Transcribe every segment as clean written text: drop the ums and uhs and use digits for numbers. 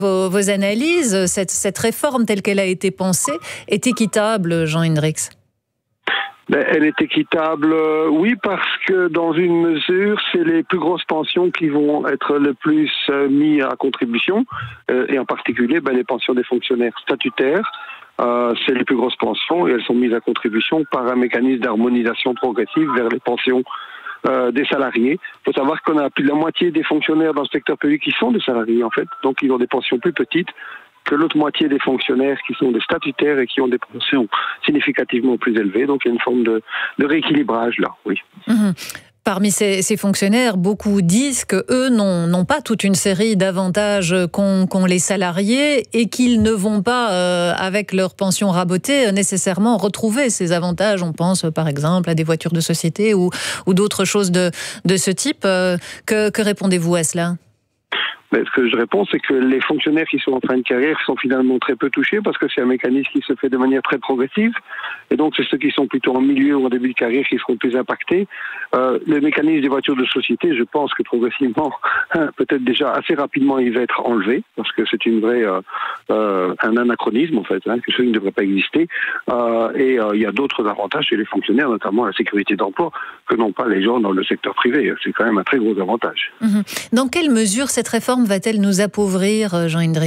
Vos analyses, cette réforme telle qu'elle a été pensée est équitable, Jean Hendricks? Elle est équitable, oui, parce que dans une mesure, c'est les plus grosses pensions qui vont être le plus mis à contribution, et en particulier les pensions des fonctionnaires statutaires. C'est les plus grosses pensions et elles sont mises à contribution par un mécanisme d'harmonisation progressive vers les pensions des salariés. Il faut savoir qu'on a plus de la moitié des fonctionnaires dans le secteur public qui sont des salariés, en fait, donc ils ont des pensions plus petites que l'autre moitié des fonctionnaires qui sont des statutaires et qui ont des pensions significativement plus élevées. Donc il y a une forme de rééquilibrage là, oui. Parmi ces fonctionnaires, beaucoup disent qu'eux n'ont pas toute une série d'avantages qu'ont les salariés et qu'ils ne vont pas, avec leur pension rabotée, nécessairement retrouver ces avantages. On pense par exemple à des voitures de société ou d'autres choses de ce type. Que répondez-vous à cela ? Mais ce que je réponds, c'est que les fonctionnaires qui sont en fin de carrière sont finalement très peu touchés parce que c'est un mécanisme qui se fait de manière très progressive. Et donc, c'est ceux qui sont plutôt en milieu ou en début de carrière qui seront plus impactés. Le mécanisme des voitures de société, je pense que progressivement, peut-être déjà assez rapidement, il va être enlevé parce que c'est une vraie un anachronisme en fait, quelque chose qui ne devrait pas exister. Et il y a d'autres avantages chez les fonctionnaires, notamment la sécurité d'emploi, que n'ont pas les gens dans le secteur privé. C'est quand même un très gros avantage. Dans quelle mesure cette réforme va-t-elle nous appauvrir, Jean Hendricks ?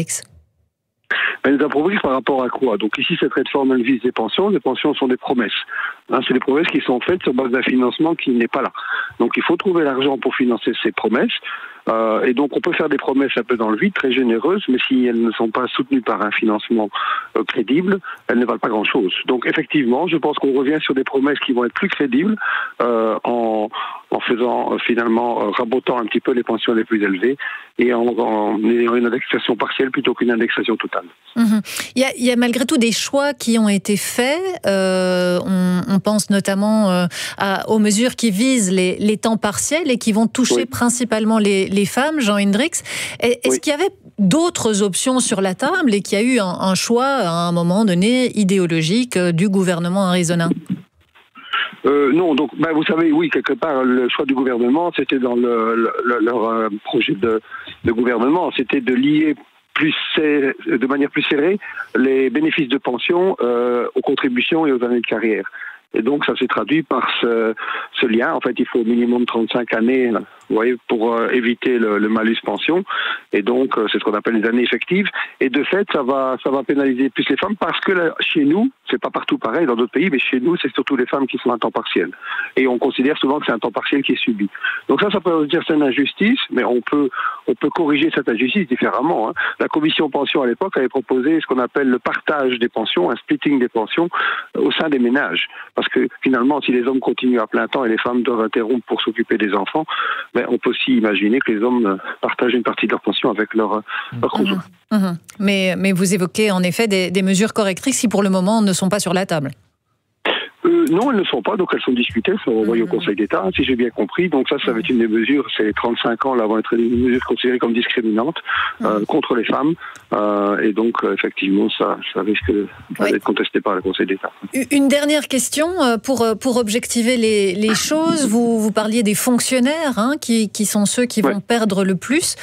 Elle nous appauvrit par rapport à quoi ? Donc ici, cette réforme, elle vise des pensions. Les pensions sont des promesses. C'est des promesses qui sont faites sur base d'un financement qui n'est pas là. Donc il faut trouver l'argent pour financer ces promesses. Et donc on peut faire des promesses un peu dans le vide, très généreuses, mais si elles ne sont pas soutenues par un financement crédible, elles ne valent pas grand-chose. Donc effectivement, je pense qu'on revient sur des promesses qui vont être plus crédibles en faisant finalement rabotant un petit peu les pensions les plus élevées et en ayant une indexation partielle plutôt qu'une indexation totale. Il y a malgré tout des choix qui ont été faits. On pense notamment aux mesures qui visent les temps partiels et qui vont toucher principalement les femmes, Jean Hendricks. Est-ce qu'il y avait d'autres options sur la table et qu'il y a eu un choix à un moment donné idéologique du gouvernement arizonien ? Non, donc vous savez, oui, quelque part, le choix du gouvernement, c'était dans leur projet de gouvernement, c'était de lier de manière plus serrée les bénéfices de pension aux contributions et aux années de carrière. Et donc, ça s'est traduit par ce lien. En fait, il faut au minimum 35 années, vous voyez, pour éviter le malus pension. Et donc, c'est ce qu'on appelle les années effectives. Et de fait, ça va pénaliser plus les femmes parce que chez nous, c'est pas partout pareil dans d'autres pays, mais chez nous, c'est surtout les femmes qui sont à temps partiel. Et on considère souvent que c'est un temps partiel qui est subi. Donc ça peut dire que c'est une injustice, mais on peut corriger cette injustice différemment. La commission pension à l'époque avait proposé ce qu'on appelle le partage des pensions, un splitting des pensions au sein des ménages. Parce que finalement, si les hommes continuent à plein temps et les femmes doivent interrompre pour s'occuper des enfants, on peut aussi imaginer que les hommes partagent une partie de leur pension avec leur conjoint. Mais vous évoquez en effet des mesures correctrices qui pour le moment ne sont pas sur la table. Non, elles ne sont pas, donc elles sont discutées, elles sont envoyées au Conseil d'État, si j'ai bien compris. Donc ça va être une des mesures, c'est les 35 ans, là, vont être des mesures considérées comme discriminantes contre les femmes. Et donc, effectivement, ça risque d'être contesté par le Conseil d'État. Une dernière question, pour objectiver les choses. Vous parliez des fonctionnaires, qui sont ceux qui vont perdre le plus.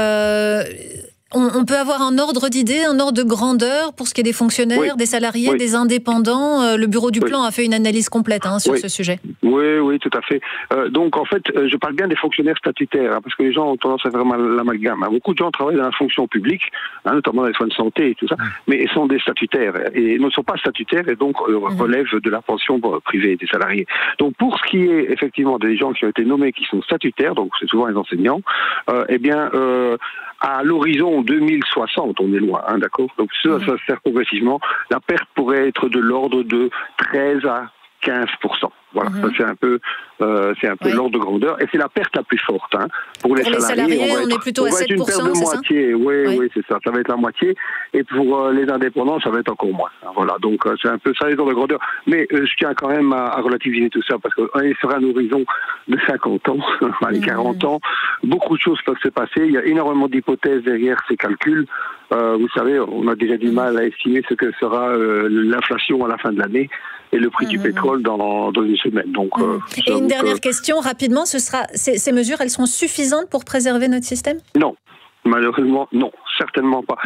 On peut avoir un ordre d'idée, un ordre de grandeur pour ce qui est des fonctionnaires, des salariés, des indépendants. Le bureau du plan a fait une analyse complète sur ce sujet. Oui, tout à fait. Donc en fait, je parle bien des fonctionnaires statutaires, parce que les gens ont tendance à faire l'amalgame. Beaucoup de gens travaillent dans la fonction publique, notamment dans les soins de santé et tout ça, mais ils sont des statutaires et ne sont pas statutaires et donc relèvent de la pension privée des salariés. Donc pour ce qui est effectivement des gens qui ont été nommés qui sont statutaires, donc c'est souvent les enseignants, à l'horizon 2060, on est loin, d'accord. Donc ça se faire progressivement. La perte pourrait être de l'ordre de 13 à 15%. Voilà, ça c'est un peu l'ordre de grandeur. Et c'est la perte la plus forte. Pour les salariés, on est plutôt à 7%, c'est une perte de moitié. Oui, c'est ça. Ça va être la moitié. Et pour les indépendants, ça va être encore moins. Voilà, donc c'est un peu ça les ordres de grandeur. Mais je tiens quand même à relativiser tout ça, parce qu'on est sur un horizon de 50 ans, 40 ans. Beaucoup de choses peuvent se passer. Il y a énormément d'hypothèses derrière ces calculs. Vous savez, on a déjà du mal à estimer ce que sera l'inflation à la fin de l'année et le prix du pétrole dans une semaine. Donc, et une dernière question, rapidement, ces mesures, elles seront suffisantes pour préserver notre système ? Non. Malheureusement, non, certainement pas.